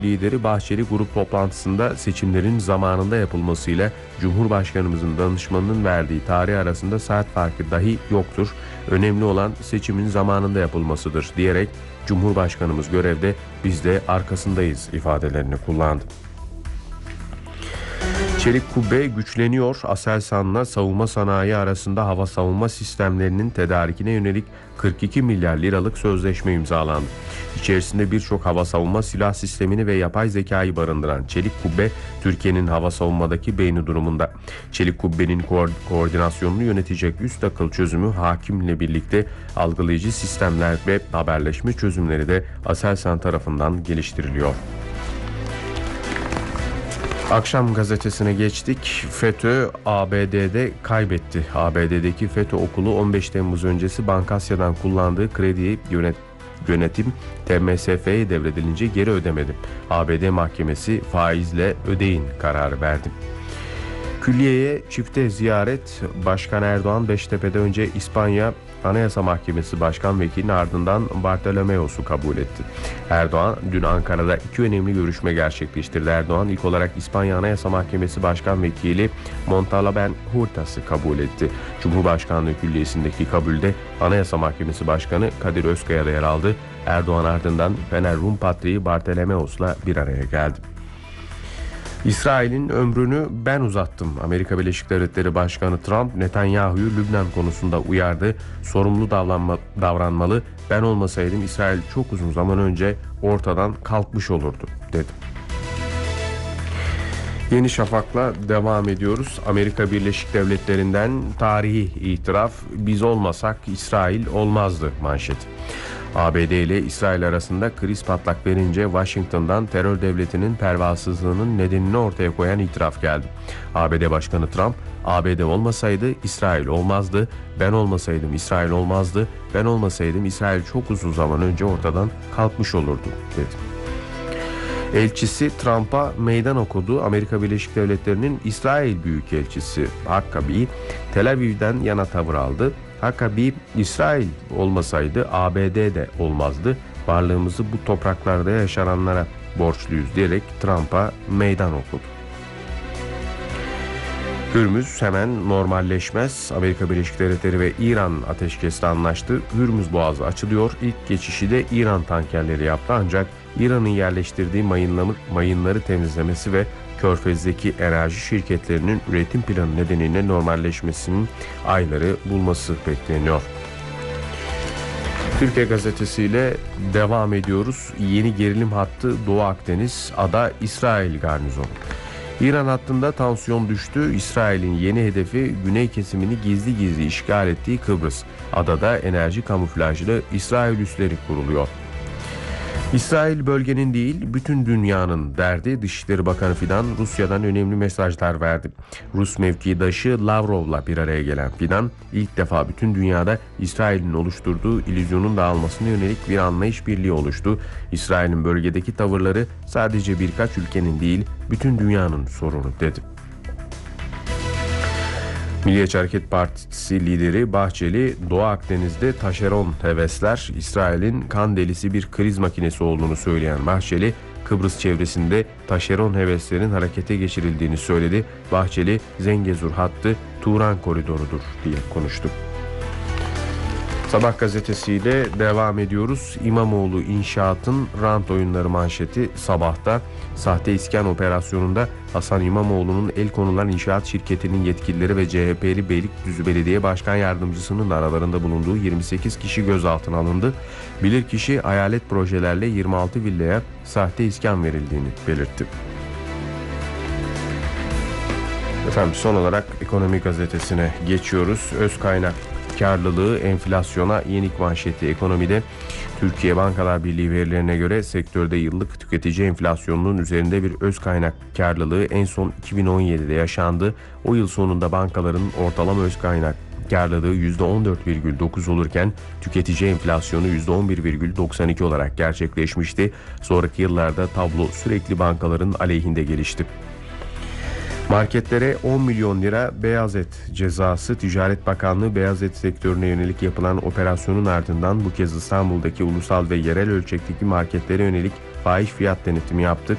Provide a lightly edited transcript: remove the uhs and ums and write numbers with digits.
lideri Bahçeli grup toplantısında seçimlerin zamanında yapılmasıyla Cumhurbaşkanımızın danışmanının verdiği tarih arasında saat farkı dahi yoktur. Önemli olan seçimin zamanında yapılmasıdır diyerek Cumhurbaşkanımız görevde, biz de arkasındayız ifadelerini kullandı. Çelik kubbe güçleniyor. Aselsan'la savunma sanayi arasında hava savunma sistemlerinin tedarikine yönelik 42 milyar liralık sözleşme imzalandı. İçerisinde birçok hava savunma silah sistemini ve yapay zekayı barındıran Çelik kubbe, Türkiye'nin hava savunmadaki beyni durumunda. Çelik kubbenin koordinasyonunu yönetecek üst akıl çözümü Hakim'le birlikte algılayıcı sistemler ve haberleşme çözümleri de Aselsan tarafından geliştiriliyor. Akşam gazetesine geçtik. FETÖ ABD'de kaybetti. ABD'deki FETÖ okulu 15 Temmuz öncesi Bankasya'dan kullandığı krediyi yönetim TMSF'ye devredilince geri ödemedi. ABD mahkemesi faizle ödeyin kararı verdi. Külliyeye çifte ziyaret. Başkan Erdoğan Beştepe'de önce İspanya Anayasa Mahkemesi Başkan Vekilinin ardından Bartolomeos'u kabul etti. Erdoğan dün Ankara'da iki önemli görüşme gerçekleştirdi. Erdoğan ilk olarak İspanya Anayasa Mahkemesi Başkan Vekili Montalbán Hurtas'ı kabul etti. Cumhurbaşkanlığı Külliyesi'ndeki kabulde Anayasa Mahkemesi Başkanı Kadir Özkaya da yer aldı. Erdoğan ardından Fener Rum Patriği Bartolomeos'la bir araya geldi. İsrail'in ömrünü ben uzattım. Amerika Birleşik Devletleri Başkanı Trump, Netanyahu'yu Lübnan konusunda uyardı. Sorumlu davranmalı. Ben olmasaydım İsrail çok uzun zaman önce ortadan kalkmış olurdu, dedi. Yeni Şafak'la devam ediyoruz. Amerika Birleşik Devletleri'nden tarihi itiraf, biz olmasak İsrail olmazdı manşeti. ABD ile İsrail arasında kriz patlak verince Washington'dan terör devletinin pervasızlığının nedenini ortaya koyan itiraf geldi. ABD Başkanı Trump, ABD olmasaydı İsrail olmazdı, ben olmasaydım İsrail olmazdı, ben olmasaydım İsrail çok uzun zaman önce ortadan kalkmış olurdu, dedi. Elçisi Trump'a meydan okudu. Amerika Birleşik Devletleri'nin İsrail Büyükelçisi Huckabee, Tel Aviv'den yana tavır aldı. Huckabee, İsrail olmasaydı ABD de olmazdı. Varlığımızı bu topraklarda yaşananlara borçluyuz diyerek Trump'a meydan okudu. Hürmüz hemen normalleşmez. Amerika Birleşik Devletleri ve İran ateşkeste anlaştı. Hürmüz Boğazı açılıyor. İlk geçişi de İran tankerleri yaptı, ancak İran'ın yerleştirdiği mayınları temizlemesi ve Körfez'deki enerji şirketlerinin üretim planı nedeniyle normalleşmesinin ayları bulması bekleniyor. Türkiye gazetesiyle devam ediyoruz. Yeni gerilim hattı Doğu Akdeniz, ada İsrail garnizonu. İran hattında tansiyon düştü. İsrail'in yeni hedefi güney kesimini gizli gizli işgal ettiği Kıbrıs. Adada enerji kamuflajlı İsrail üsleri kuruluyor. İsrail bölgenin değil, bütün dünyanın derdi. Dışişleri Bakanı Fidan, Rusya'dan önemli mesajlar verdi. Rus mevkidaşı Lavrov'la bir araya gelen Fidan, ilk defa bütün dünyada İsrail'in oluşturduğu illüzyonun dağılmasına yönelik bir anlayış birliği oluştu. İsrail'in bölgedeki tavırları sadece birkaç ülkenin değil, bütün dünyanın sorunu, dedi. Milliyetçi Hareket Partisi lideri Bahçeli, Doğu Akdeniz'de taşeron hevesler İsrail'in kan delisi bir kriz makinesi olduğunu söyleyen Bahçeli, Kıbrıs çevresinde taşeron heveslerin harekete geçirildiğini söyledi. Bahçeli, Zengezur hattı Turan koridorudur diye konuştu. Sabah gazetesiyle devam ediyoruz. İmamoğlu inşaatın rant oyunları manşeti Sabah'ta. Sahte iskan operasyonunda Hasan İmamoğlu'nun el konulan inşaat şirketinin yetkilileri ve CHP'li Beylikdüzü Belediye Başkan Yardımcısının aralarında bulunduğu 28 kişi gözaltına alındı. Bilirkişi hayalet projelerle 26 villaya sahte iskan verildiğini belirtti. Efendim, son olarak Ekonomi Gazetesi'ne geçiyoruz. Öz kaynak karlılığı enflasyona yenik manşeti ekonomide. Türkiye Bankalar Birliği verilerine göre sektörde yıllık tüketici enflasyonunun üzerinde bir öz kaynak karlılığı en son 2017'de yaşandı. O yıl sonunda bankaların ortalama öz kaynak karlılığı %14,9 olurken tüketici enflasyonu %11,92 olarak gerçekleşmişti. Sonraki yıllarda tablo sürekli bankaların aleyhinde gelişti. Marketlere 10 milyon lira beyaz et cezası. Ticaret Bakanlığı beyaz et sektörüne yönelik yapılan operasyonun ardından bu kez İstanbul'daki ulusal ve yerel ölçekteki marketlere yönelik fahiş fiyat denetimi yaptı.